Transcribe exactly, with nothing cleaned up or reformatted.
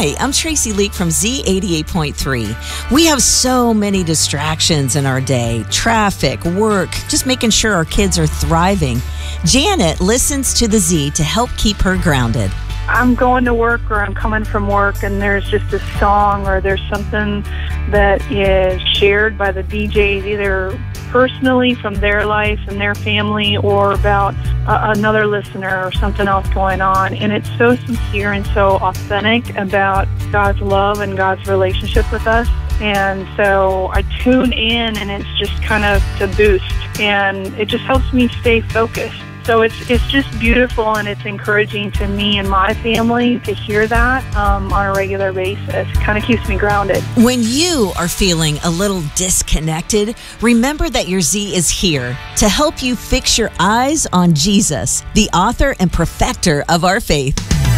Hi, I'm Tracy Leak from Z eighty-eight point three. We have so many distractions in our day. Traffic, work, just making sure our kids are thriving. Janet listens to the Z to help keep her grounded. I'm going to work or I'm coming from work and there's just a song or there's something that is shared by the D Js, either personally from their life and their family or about uh, another listener or something else going on. And it's so sincere and so authentic about God's love and God's relationship with us. And so I tune in and it's just kind of to boost and it just helps me stay focused. So it's it's just beautiful and it's encouraging to me and my family to hear that um, on a regular basis. It kind of keeps me grounded. When you are feeling a little disconnected, remember that your Z is here to help you fix your eyes on Jesus, the author and perfecter of our faith.